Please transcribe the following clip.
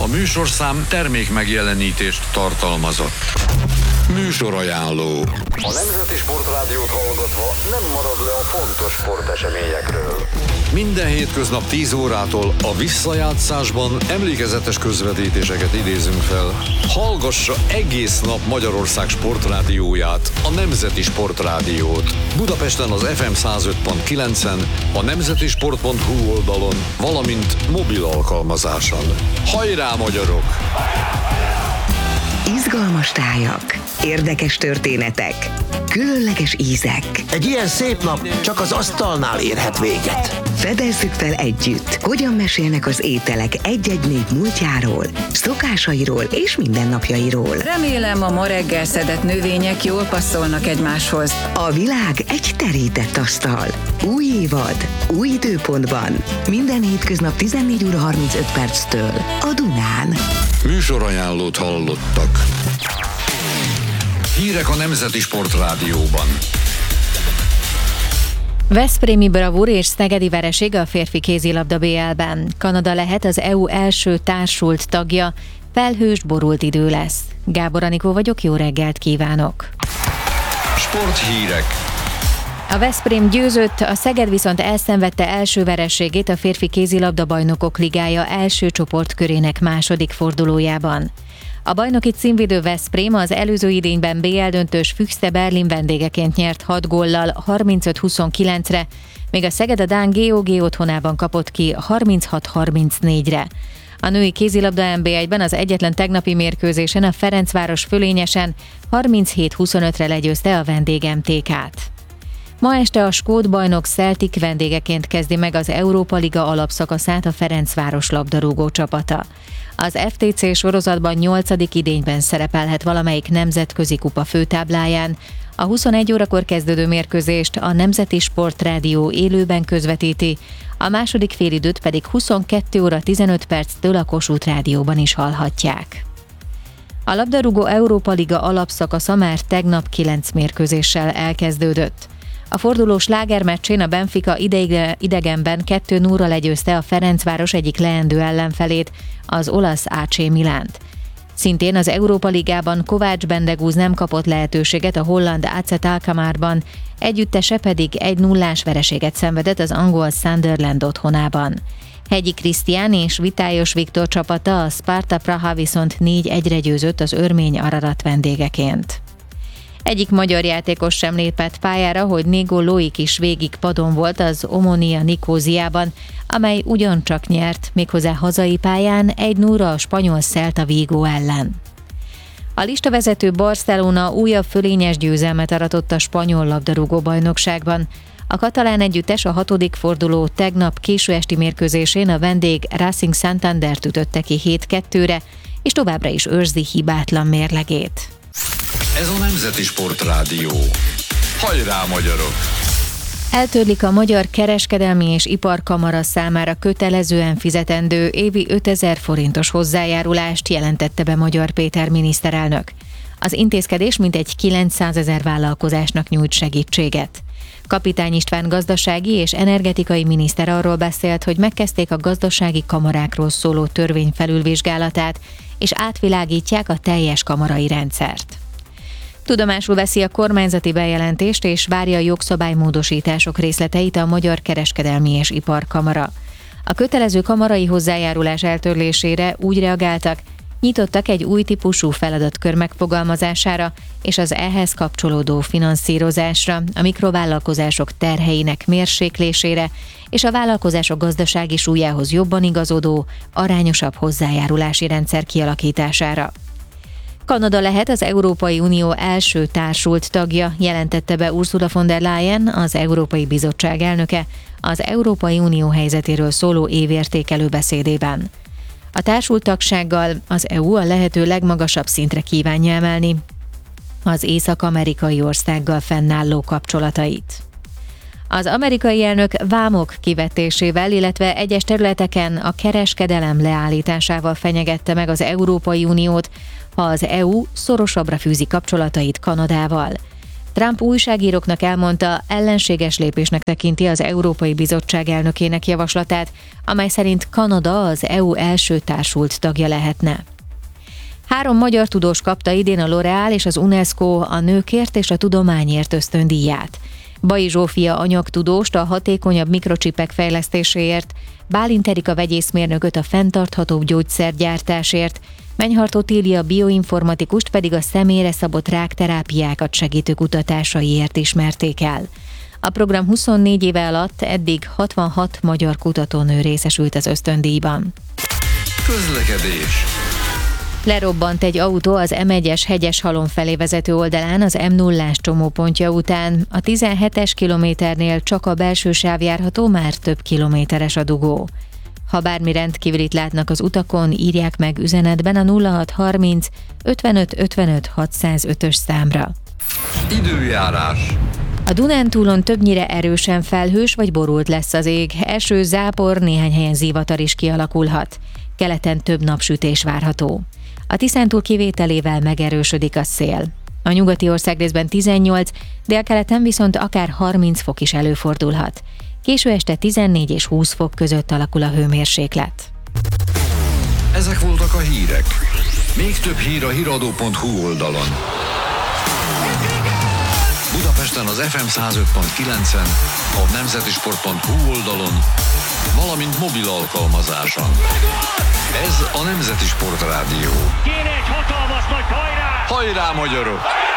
A műsorszám termék megjelenítést tartalmazott. Műsorajánló. A Nemzeti Sportrádiót hallgatva nem marad le a fontos sporteseményekről. Minden hétköznap 10 órától a visszajátszásban emlékezetes közvetítéseket idézünk fel. Hallgassa egész nap Magyarország sportrádióját, a Nemzeti Sportrádiót. Budapesten az FM 105.9-en, a nemzetisport.hu oldalon, valamint mobil alkalmazáson. Hajrá, magyarok! Izgalmas tájak, érdekes történetek, különleges ízek. Egy ilyen szép nap csak az asztalnál érhet véget. Fedezzük fel együtt, hogyan mesélnek az ételek egy-egy nép múltjáról, szokásairól és mindennapjairól. Remélem, a ma reggel szedett növények jól passzolnak egymáshoz. A világ egy terített asztal. Új évad, új időpontban. Minden hétköznap 14 óra 35 perctől a Dunán. Műsorajánlót hallottak. Hírek a Nemzeti Sportrádióban. Veszprémi bravúr és szegedi vereség a férfi kézilabda BL-ben. Kanada lehet az EU első társult tagja. Felhős, borult idő lesz. Gábor Anikó vagyok, jó reggelt kívánok! Sporthírek. A Veszprém győzött, a Szeged viszont elszenvedte első vereségét a férfi kézilabda bajnokok ligája első csoportkörének második fordulójában. A bajnoki címvédő Veszprém az előző idényben BL döntős Füchse Berlin vendégeként nyert 6 góllal 35-29-re, míg a Szeged a dán GOG otthonában kapott ki 36-34-re. A női kézilabda NB1-ben az egyetlen tegnapi mérkőzésen a Ferencváros fölényesen 37-25-re legyőzte a vendég MTK-t. Ma este a skót bajnok Celtic vendégeként kezdi meg az Európa Liga alapszakaszát a Ferencváros labdarúgó csapata. Az FTC sorozatban 8. idényben szerepelhet valamelyik nemzetközi kupa főtábláján. A 21 órakor kezdődő mérkőzést a Nemzeti Sportrádió élőben közvetíti, a második félidőt pedig 22 óra 15 perctől a Kossuth Rádióban is hallhatják. A labdarúgó Európa Liga alapszakasza már tegnap 9 mérkőzéssel elkezdődött. A forduló slágermeccsén a Benfica idegenben 2-0-ra legyőzte a Ferencváros egyik leendő ellenfelét, az olasz AC Milánt. Szintén az Európa Ligában Kovács Bendegúz nem kapott lehetőséget a holland AZ Alkmaarban, együttese pedig 1-0-ás vereséget szenvedett az angol Sunderland otthonában. Hegyi Krisztián és Vitályos Viktor csapata, a Sparta Praha viszont 4-1-re győzött az örmény Ararat vendégeként. Egyik magyar játékos sem lépett pályára, hogy Négó Lóik is végig padon volt az Omonia Nikóziában, amely ugyancsak nyert, méghozzá hazai pályán 1-0-ra a spanyol Celta Vigo ellen. A listavezető Barcelona újabb fölényes győzelmet aratott a spanyol labdarúgó bajnokságban. A katalán együttes a 6. forduló tegnap késő esti mérkőzésén a vendég Racing Santandert ütötte ki 7-2-re, és továbbra is őrzi hibátlan mérlegét. Ez a Nemzeti Sportrádió. Hajrá, magyarok! Eltörlik a Magyar Kereskedelmi és Iparkamara számára kötelezően fizetendő évi 5000 forintos hozzájárulást, jelentette be Magyar Péter miniszterelnök. Az intézkedés mintegy 900 000 vállalkozásnak nyújt segítséget. Kapitány István gazdasági és energetikai miniszter arról beszélt, hogy megkezdték a gazdasági kamarákról szóló törvény felülvizsgálatát, és átvilágítják a teljes kamarai rendszert. Tudomásul veszi a kormányzati bejelentést és várja a jogszabálymódosítások részleteit a Magyar Kereskedelmi és Iparkamara. A kötelező kamarai hozzájárulás eltörlésére úgy reagáltak, nyitottak egy új típusú feladatkör megfogalmazására és az ehhez kapcsolódó finanszírozásra, a mikrovállalkozások terheinek mérséklésére és a vállalkozások gazdasági súlyához jobban igazodó, arányosabb hozzájárulási rendszer kialakítására. Kanada lehet az Európai Unió első társult tagja, jelentette be Ursula von der Leyen, az Európai Bizottság elnöke, az Európai Unió helyzetéről szóló évértékelő beszédében. A társult tagsággal az EU a lehető legmagasabb szintre kívánja emelni az észak-amerikai országgal fennálló kapcsolatait. Az amerikai elnök vámok kivetésével, illetve egyes területeken a kereskedelem leállításával fenyegette meg az Európai Uniót, ha az EU szorosabbra fűzi kapcsolatait Kanadával. Trump újságíróknak elmondta, ellenséges lépésnek tekinti az Európai Bizottság elnökének javaslatát, amely szerint Kanada az EU első társult tagja lehetne. 3 magyar tudós kapta idén a L'Oréal és az UNESCO a nőkért és a tudományért ösztöndíját. Bai Zsófia anyagtudóst a hatékonyabb mikrocsipek fejlesztéséért, Bálint Erika vegyészmérnököt a fenntarthatóbb gyógyszergyártásért, Menyhart Otília bioinformatikust pedig a személyre szabott rákterápiákat segítő kutatásaiért ismerték el. A program 24 éve alatt eddig 66 magyar kutatónő részesült az ösztöndíjban. Közlekedés. Lerobbant egy autó az M1-es Hegyeshalom felé vezető oldalán az M0-ás csomópontja után. A 17-es kilométernél csak a belső sáv járható, már több kilométeres a dugó. Ha bármi rendkíválit látnak az utakon, írják meg üzenetben a 0630 55 55 605-ös számra. Időjárás. A Dunántúlon többnyire erősen felhős vagy borult lesz az ég. Eső, zápor, néhány helyen zivatar is kialakulhat. Keleten több napsütés várható. A Tiszántúl kivételével megerősödik a szél. A nyugati országrészben 18, délkeleten viszont akár 30 fok is előfordulhat. Késő este 14 és 20 fok között alakul a hőmérséklet. Ezek voltak a hírek. Még több hír a hiradó.hu oldalon. Budapesten az FM 105.9-en, a nemzetisport.hu oldalon, valamint mobil alkalmazáson. Ez a Nemzeti Sport Rádió. Kéne egy hatalmas nagy hajrá! Hajrá, magyarok!